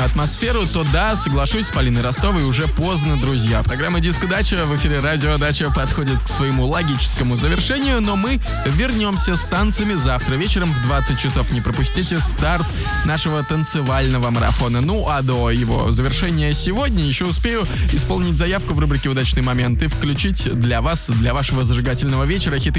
приятную атмосферу, то да, соглашусь с Полиной Ростовой, уже поздно, друзья. Программа «Диско-дача» в эфире «Радио Дача» подходит к своему логическому завершению, но мы вернемся с танцами завтра вечером в 20 часов. Не пропустите старт нашего танцевального марафона. Ну, а до его завершения сегодня еще успею исполнить заявку в рубрике «Удачный момент» и включить для вас, для вашего зажигательного вечера хиты